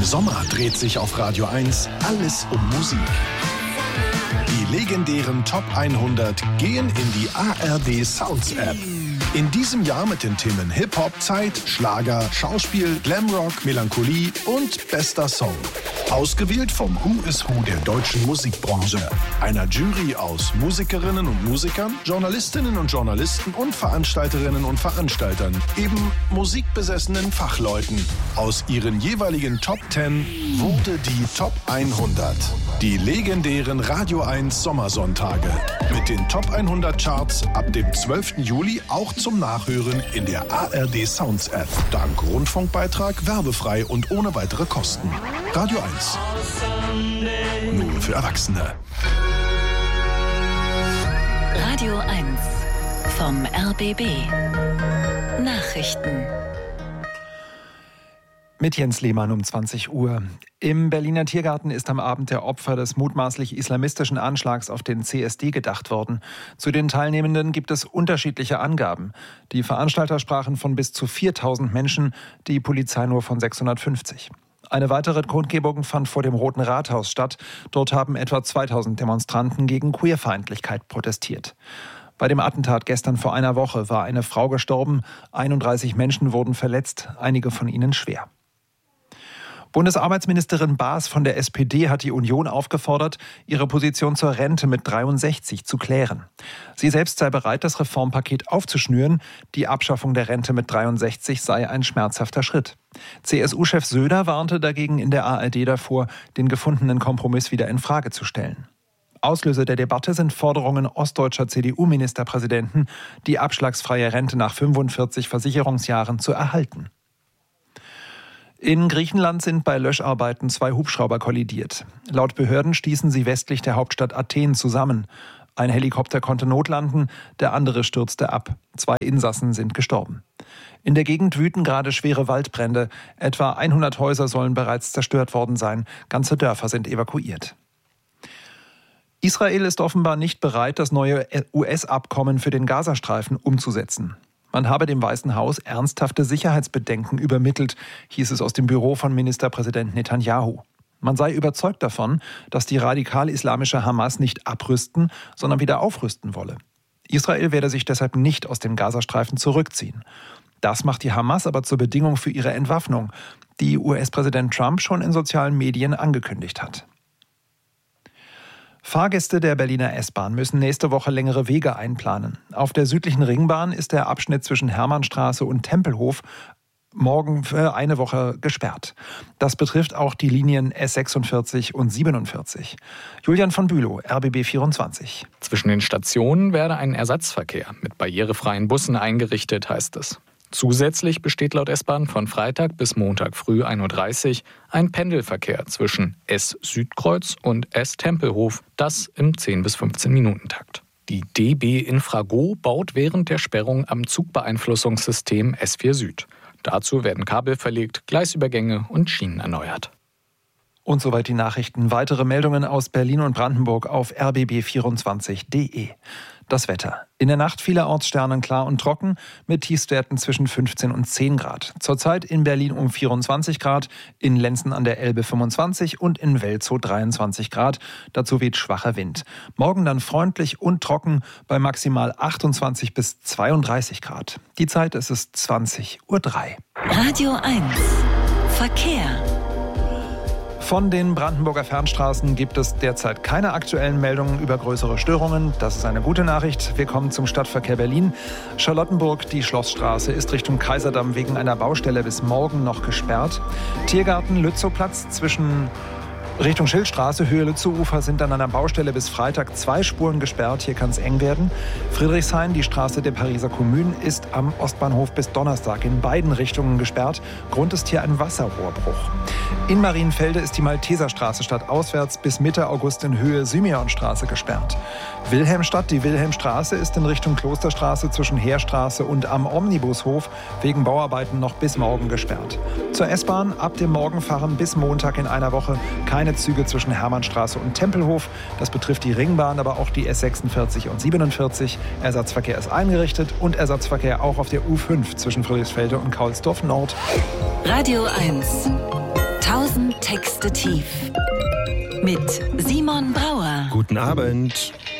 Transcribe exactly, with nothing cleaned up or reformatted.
Im Sommer dreht sich auf Radio eins alles um Musik. Die legendären Top hundert gehen in die A R D Sounds App. In diesem Jahr mit den Themen Hip-Hop, Zeit, Schlager, Schauspiel, Glamrock, Melancholie und bester Song. Ausgewählt vom Who is Who der deutschen Musikbranche. Einer Jury aus Musikerinnen und Musikern, Journalistinnen und Journalisten und Veranstalterinnen und Veranstaltern. Eben musikbesessenen Fachleuten. Aus ihren jeweiligen Top zehn wurde die Top hundert. Die legendären Radio eins Sommersonntage. Mit den Top hundert Charts ab dem zwölften Juli auch zum Nachhören in der A R D Sounds App. Dank Rundfunkbeitrag, werbefrei und ohne weitere Kosten. Radio eins. Nur für Erwachsene. Radio eins vom R B B. Nachrichten. Mit Jens Lehmann um zwanzig Uhr. Im Berliner Tiergarten ist am Abend der Opfer des mutmaßlich islamistischen Anschlags auf den C S D gedacht worden. Zu den Teilnehmenden gibt es unterschiedliche Angaben. Die Veranstalter sprachen von bis zu viertausend Menschen, die Polizei nur von sechshundertfünfzig. Eine weitere Kundgebung fand vor dem Roten Rathaus statt. Dort haben etwa zweitausend Demonstranten gegen Queerfeindlichkeit protestiert. Bei dem Attentat gestern vor einer Woche war eine Frau gestorben. einunddreißig Menschen wurden verletzt, einige von ihnen schwer. Bundesarbeitsministerin Baas von der S P D hat die Union aufgefordert, ihre Position zur Rente mit dreiundsechzig zu klären. Sie selbst sei bereit, das Reformpaket aufzuschnüren. Die Abschaffung der Rente mit dreiundsechzig sei ein schmerzhafter Schritt. C S U-Chef Söder warnte dagegen in der A R D davor, den gefundenen Kompromiss wieder in Frage zu stellen. Auslöser der Debatte sind Forderungen ostdeutscher C D U-Ministerpräsidenten, die abschlagsfreie Rente nach fünfundvierzig Versicherungsjahren zu erhalten. In Griechenland sind bei Löscharbeiten zwei Hubschrauber kollidiert. Laut Behörden stießen sie westlich der Hauptstadt Athen zusammen. Ein Helikopter konnte notlanden, der andere stürzte ab. Zwei Insassen sind gestorben. In der Gegend wüten gerade schwere Waldbrände. Etwa hundert Häuser sollen bereits zerstört worden sein. Ganze Dörfer sind evakuiert. Israel ist offenbar nicht bereit, das neue U S-Abkommen für den Gazastreifen umzusetzen. Man habe dem Weißen Haus ernsthafte Sicherheitsbedenken übermittelt, hieß es aus dem Büro von Ministerpräsident Netanyahu. Man sei überzeugt davon, dass die radikal-islamische Hamas nicht abrüsten, sondern wieder aufrüsten wolle. Israel werde sich deshalb nicht aus dem Gazastreifen zurückziehen. Das macht die Hamas aber zur Bedingung für ihre Entwaffnung, die U S-Präsident Trump schon in sozialen Medien angekündigt hat. Fahrgäste der Berliner S-Bahn müssen nächste Woche längere Wege einplanen. Auf der südlichen Ringbahn ist der Abschnitt zwischen Hermannstraße und Tempelhof morgen für eine Woche gesperrt. Das betrifft auch die Linien S sechsundvierzig und siebenundvierzig. Julian von Bülow, R B B vierundzwanzig. Zwischen den Stationen werde ein Ersatzverkehr mit barrierefreien Bussen eingerichtet, heißt es. Zusätzlich besteht laut S-Bahn von Freitag bis Montag früh ein Uhr dreißig ein Pendelverkehr zwischen S-Südkreuz und S-Tempelhof, das im zehn bis fünfzehn Minuten Takt. Die D B Infrago baut während der Sperrung am Zugbeeinflussungssystem S vier Süd. Dazu werden Kabel verlegt, Gleisübergänge und Schienen erneuert. Und soweit die Nachrichten. Weitere Meldungen aus Berlin und Brandenburg auf r b b vierundzwanzig punkt d e. Das Wetter. In der Nacht vielerorts sternenklar und trocken mit Tiefstwerten zwischen fünfzehn und zehn Grad. Zurzeit in Berlin um vierundzwanzig Grad, in Lenzen an der Elbe fünfundzwanzig und in Welzow dreiundzwanzig Grad. Dazu weht schwacher Wind. Morgen dann freundlich und trocken bei maximal achtundzwanzig bis zweiunddreißig Grad. Die Zeit ist es zwanzig Uhr drei. Radio eins Verkehr. Von den Brandenburger Fernstraßen gibt es derzeit keine aktuellen Meldungen über größere Störungen. Das ist eine gute Nachricht. Wir kommen zum Stadtverkehr Berlin. Charlottenburg, die Schlossstraße, ist Richtung Kaiserdamm wegen einer Baustelle bis morgen noch gesperrt. Tiergarten, Lützowplatz zwischen Richtung Schildstraße, Höhe Lützowufer sind an einer Baustelle bis Freitag zwei Spuren gesperrt. Hier kann es eng werden. Friedrichshain, die Straße der Pariser Kommune, ist am Ostbahnhof bis Donnerstag in beiden Richtungen gesperrt. Grund ist hier ein Wasserrohrbruch. In Marienfelde ist die Malteserstraße stadtauswärts bis Mitte August in Höhe Symeonstraße gesperrt. Wilhelmstadt, die Wilhelmstraße ist in Richtung Klosterstraße zwischen Heerstraße und am Omnibushof wegen Bauarbeiten noch bis morgen gesperrt. Zur S-Bahn ab dem Morgen fahren bis Montag in einer Woche keine Züge zwischen Hermannstraße und Tempelhof. Das betrifft die Ringbahn, aber auch die S sechsundvierzig und siebenundvierzig. Ersatzverkehr ist eingerichtet und Ersatzverkehr auch auf der U fünf zwischen Friedrichsfelde und Kaulsdorf Nord. Radio eins Tausend Texte tief. Mit Simon Brauer. Guten Abend.